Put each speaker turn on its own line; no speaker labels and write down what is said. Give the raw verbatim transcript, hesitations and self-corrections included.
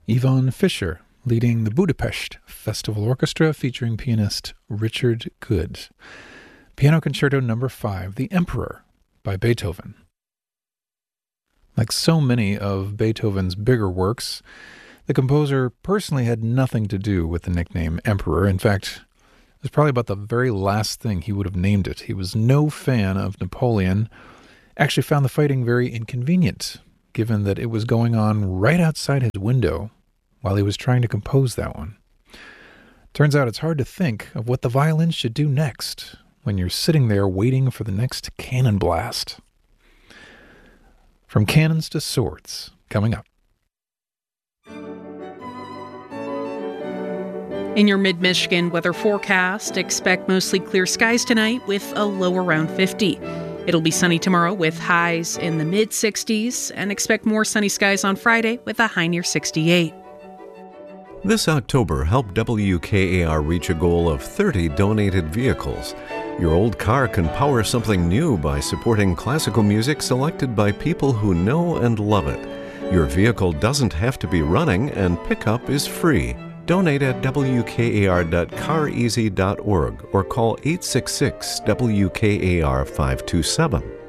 Yvonne Fischer, leading the Budapest Festival Orchestra featuring pianist Richard Good. Piano Concerto Number five, The Emperor by Beethoven. Like so many of Beethoven's bigger works, the composer personally had nothing to do with the nickname Emperor. In fact, it was probably about the very last thing he would have named it. He was no fan of Napoleon, actually found the fighting very inconvenient, given that it was going on right outside his window while he was trying to compose that one. Turns out it's hard to think of what the violin should do next when you're sitting there waiting for the next cannon blast. From Cannons to Swords, coming up.
In your mid-Michigan weather forecast, expect mostly clear skies tonight with a low around fifty. It'll be sunny tomorrow with highs in the mid-sixties, and expect more sunny skies on Friday with a high near sixty-eight.
This October, help W K A R reach a goal of thirty donated vehicles. Your old car can power something new by supporting classical music selected by people who know and love it. Your vehicle doesn't have to be running, and pickup is free. Donate at W K A R dot car easy dot org or call eight six six W K A R five two seven.